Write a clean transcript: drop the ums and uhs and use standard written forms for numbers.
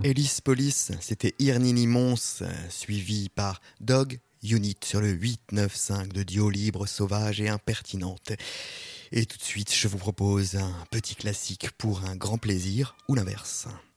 Ellis Police, c'était Irnini Mons, suivi par Dog Unit sur le 895 de Dio, libre, sauvage et impertinente. Et tout de suite, je vous propose un petit classique pour un grand plaisir, ou l'inverse.